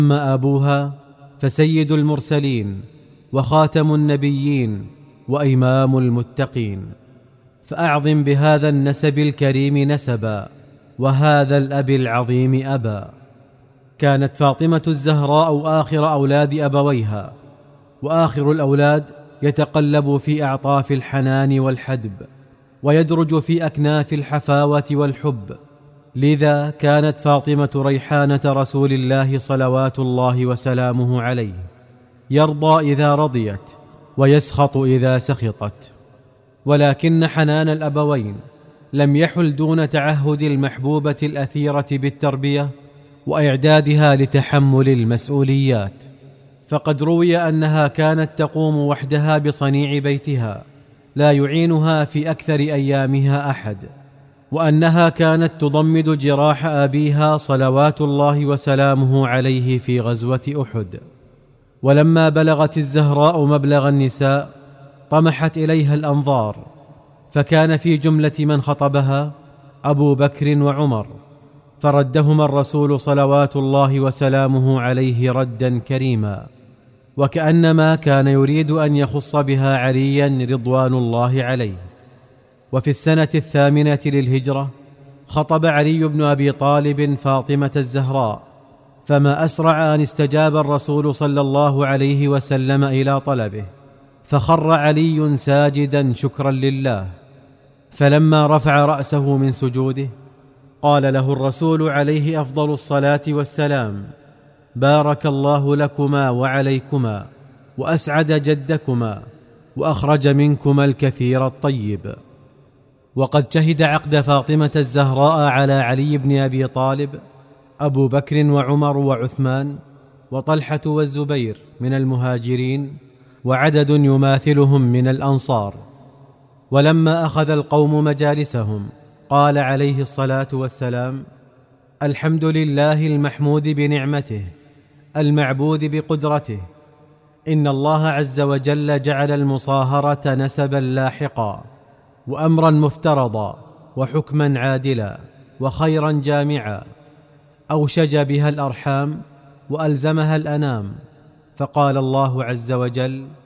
أما أبوها فسيد المرسلين وخاتم النبيين وإمام المتقين، فأعظم بهذا النسب الكريم نسبا وهذا الأب العظيم أبا. كانت فاطمة الزهراء آخر أولاد أبويها، وآخر الأولاد يتقلب في أعطاف الحنان والحدب، ويدرج في أكناف الحفاوة والحب، لذا كانت فاطمة ريحانة رسول الله صلوات الله وسلامه عليه، يرضى إذا رضيت ويسخط إذا سخطت. ولكن حنان الأبوين لم يحل دون تعهد المحبوبة الأثيرة بالتربية وإعدادها لتحمل المسؤوليات، فقد روي أنها كانت تقوم وحدها بصنيع بيتها لا يعينها في أكثر أيامها أحد، وأنها كانت تضمد جراح أبيها صلوات الله وسلامه عليه في غزوة أحد. ولما بلغت الزهراء مبلغ النساء طمحت إليها الأنظار، فكان في جملة من خطبها أبو بكر وعمر، فردهما الرسول صلوات الله وسلامه عليه ردا كريما، وكأنما كان يريد أن يخص بها عليا رضوان الله عليه. وفي السنة 8 للهجرة خطب علي بن أبي طالب فاطمة الزهراء، فما أسرع أن استجاب الرسول صلى الله عليه وسلم إلى طلبه، فخر علي ساجدا شكرا لله. فلما رفع رأسه من سجوده قال له الرسول عليه أفضل الصلاة والسلام: بارك الله لكما وعليكما، وأسعد جدكما، وأخرج منكما الكثير الطيب. وقد شهد عقد فاطمة الزهراء على علي بن أبي طالب أبو بكر وعمر وعثمان وطلحة والزبير من المهاجرين، وعدد يماثلهم من الأنصار. ولما أخذ القوم مجالسهم قال عليه الصلاة والسلام: الحمد لله المحمود بنعمته المعبود بقدرته، إن الله عز وجل جعل المصاهرة نسبا لاحقا، وأمرا مفترضا، وحكما عادلا، وخيرا جامعا، أوشج بها الأرحام وألزمها الأنام. فقال الله عز وجل: